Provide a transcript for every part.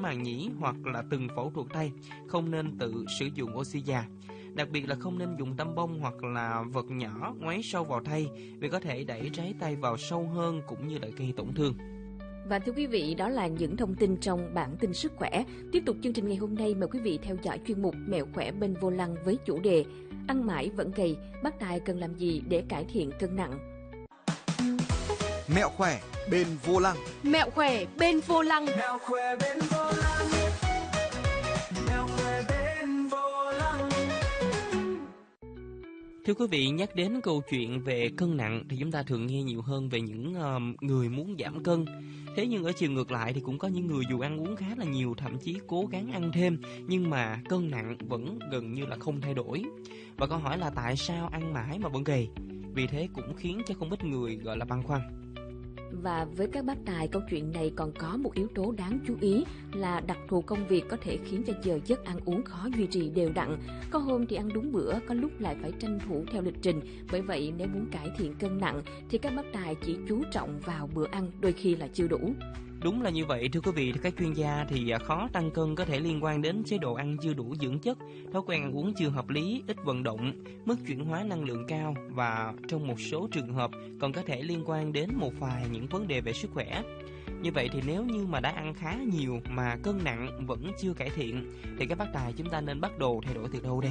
màng nhĩ hoặc là từng phẫu thuật tay, không nên tự sử dụng oxy già. Đặc biệt là không nên dùng tăm bông hoặc là vật nhỏ ngoáy sâu vào tay vì có thể đẩy trái tay vào sâu hơn cũng như là gây tổn thương. Và thưa quý vị, đó là những thông tin trong bản tin sức khỏe. Tiếp tục chương trình ngày hôm nay, mời quý vị theo dõi chuyên mục Mẹo khỏe bên vô lăng với chủ đề Ăn mãi vẫn gầy, bác tài cần làm gì để cải thiện cân nặng? Mẹo khỏe bên vô lăng. Mẹo khỏe bên vô lăng. Mẹo khỏe bên vô lăng. Mẹo khỏe bên vô lăng. Thưa quý vị, nhắc đến câu chuyện về cân nặng thì chúng ta thường nghe nhiều hơn về những người muốn giảm cân. Thế nhưng ở chiều ngược lại thì cũng có những người dù ăn uống khá là nhiều, thậm chí cố gắng ăn thêm, nhưng mà cân nặng vẫn gần như là không thay đổi. Và câu hỏi là tại sao ăn mãi mà vẫn gầy? Vì thế cũng khiến cho không ít người gọi là băn khoăn. Và với các bác tài, câu chuyện này còn có một yếu tố đáng chú ý là đặc thù công việc có thể khiến cho giờ giấc ăn uống khó duy trì đều đặn. Có hôm thì ăn đúng bữa, có lúc lại phải tranh thủ theo lịch trình. Bởi vậy nếu muốn cải thiện cân nặng thì các bác tài chỉ chú trọng vào bữa ăn, đôi khi là chưa đủ. Đúng là như vậy thưa quý vị, các chuyên gia thì khó tăng cân có thể liên quan đến chế độ ăn chưa đủ dưỡng chất, thói quen ăn uống chưa hợp lý, ít vận động, mức chuyển hóa năng lượng cao và trong một số trường hợp còn có thể liên quan đến một vài những vấn đề về sức khỏe. Như vậy thì nếu như mà đã ăn khá nhiều mà cân nặng vẫn chưa cải thiện thì các bác tài chúng ta nên bắt đầu thay đổi từ đâu đây?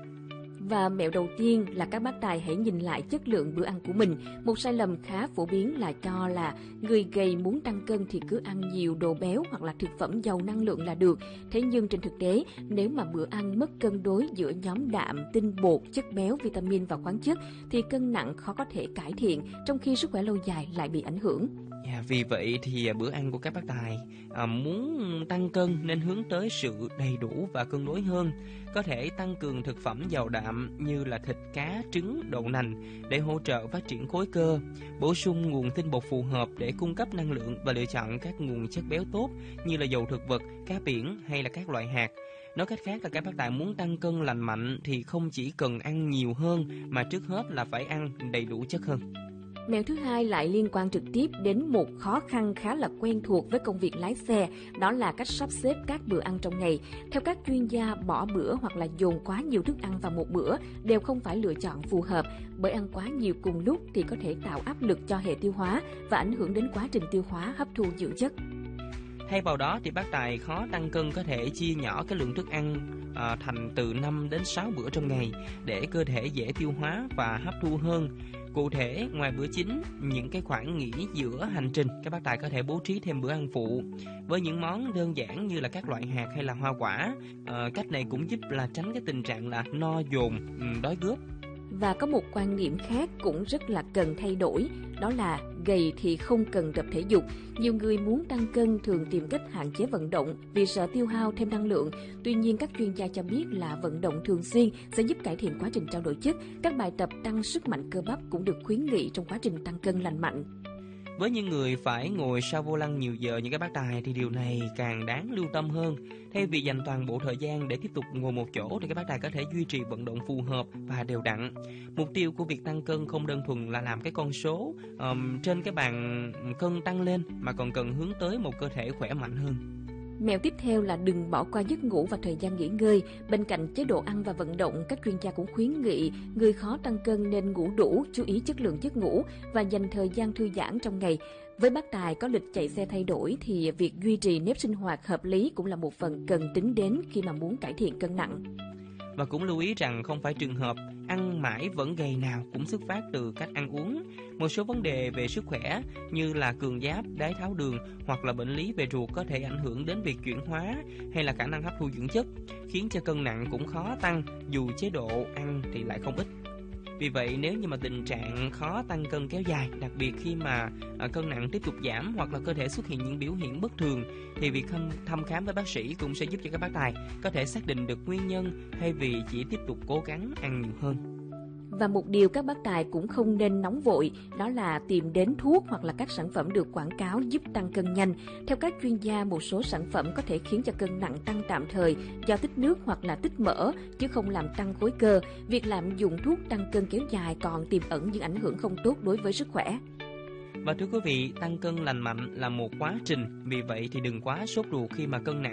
Và mẹo đầu tiên là các bác tài hãy nhìn lại chất lượng bữa ăn của mình. Một sai lầm khá phổ biến là cho là người gầy muốn tăng cân thì cứ ăn nhiều đồ béo hoặc là thực phẩm giàu năng lượng là được. Thế nhưng trên thực tế, nếu mà bữa ăn mất cân đối giữa nhóm đạm, tinh bột, chất béo, vitamin và khoáng chất thì cân nặng khó có thể cải thiện, trong khi sức khỏe lâu dài lại bị ảnh hưởng. Vì vậy thì bữa ăn của các bác tài muốn tăng cân nên hướng tới sự đầy đủ và cân đối hơn. Có thể tăng cường thực phẩm giàu đạm như là thịt, cá, trứng, đậu nành để hỗ trợ phát triển khối cơ, bổ sung nguồn tinh bột phù hợp để cung cấp năng lượng và lựa chọn các nguồn chất béo tốt như là dầu thực vật, cá biển hay là các loại hạt. Nói cách khác là các bác tài muốn tăng cân lành mạnh thì không chỉ cần ăn nhiều hơn mà trước hết là phải ăn đầy đủ chất hơn. Mẹo thứ hai lại liên quan trực tiếp đến một khó khăn khá là quen thuộc với công việc lái xe, đó là cách sắp xếp các bữa ăn trong ngày. Theo các chuyên gia, bỏ bữa hoặc là dồn quá nhiều thức ăn vào một bữa đều không phải lựa chọn phù hợp, bởi ăn quá nhiều cùng lúc thì có thể tạo áp lực cho hệ tiêu hóa và ảnh hưởng đến quá trình tiêu hóa hấp thu dưỡng chất. Thay vào đó thì bác tài khó tăng cân có thể chia nhỏ cái lượng thức ăn thành từ 5 đến 6 bữa trong ngày để cơ thể dễ tiêu hóa và hấp thu hơn. Cụ thể, ngoài bữa chính, những cái khoảng nghỉ giữa hành trình, các bác tài có thể bố trí thêm bữa ăn phụ với những món đơn giản như là các loại hạt hay là hoa quả. Cách này cũng giúp là tránh cái tình trạng là no dồn, đói cướp. Và có một quan niệm khác cũng rất là cần thay đổi, đó là gầy thì không cần tập thể dục. Nhiều người muốn tăng cân thường tìm cách hạn chế vận động vì sợ tiêu hao thêm năng lượng. Tuy nhiên, các chuyên gia cho biết là vận động thường xuyên sẽ giúp cải thiện quá trình trao đổi chất. Các bài tập tăng sức mạnh cơ bắp cũng được khuyến nghị trong quá trình tăng cân lành mạnh. Với những người phải ngồi sau vô lăng nhiều giờ như các bác tài thì điều này càng đáng lưu tâm hơn. Thay vì dành toàn bộ thời gian để tiếp tục ngồi một chỗ thì các bác tài có thể duy trì vận động phù hợp và đều đặn. Mục tiêu của việc tăng cân không đơn thuần là làm cái con số trên cái bàn cân tăng lên mà còn cần hướng tới một cơ thể khỏe mạnh hơn. Mẹo tiếp theo là đừng bỏ qua giấc ngủ và thời gian nghỉ ngơi. Bên cạnh chế độ ăn và vận động, các chuyên gia cũng khuyến nghị người khó tăng cân nên ngủ đủ, chú ý chất lượng giấc ngủ và dành thời gian thư giãn trong ngày. Với bác tài có lịch chạy xe thay đổi thì việc duy trì nếp sinh hoạt hợp lý cũng là một phần cần tính đến khi mà muốn cải thiện cân nặng. Và cũng lưu ý rằng không phải trường hợp ăn mãi vẫn gầy nào cũng xuất phát từ cách ăn uống. Một số vấn đề về sức khỏe như là cường giáp, đái tháo đường hoặc là bệnh lý về ruột có thể ảnh hưởng đến việc chuyển hóa hay là khả năng hấp thu dưỡng chất, khiến cho cân nặng cũng khó tăng dù chế độ ăn thì lại không ít. Vì vậy nếu như mà tình trạng khó tăng cân kéo dài, đặc biệt khi mà cân nặng tiếp tục giảm hoặc là cơ thể xuất hiện những biểu hiện bất thường thì việc thăm khám với bác sĩ cũng sẽ giúp cho các bác tài có thể xác định được nguyên nhân thay vì chỉ tiếp tục cố gắng ăn nhiều hơn. Và một điều các bác tài cũng không nên nóng vội, đó là tìm đến thuốc hoặc là các sản phẩm được quảng cáo giúp tăng cân nhanh. Theo các chuyên gia, một số sản phẩm có thể khiến cho cân nặng tăng tạm thời do tích nước hoặc là tích mỡ, chứ không làm tăng khối cơ. Việc lạm dụng thuốc tăng cân kéo dài còn tiềm ẩn những ảnh hưởng không tốt đối với sức khỏe. Và thưa quý vị, tăng cân lành mạnh là một quá trình, vì vậy thì đừng quá sốt ruột khi mà cân nặng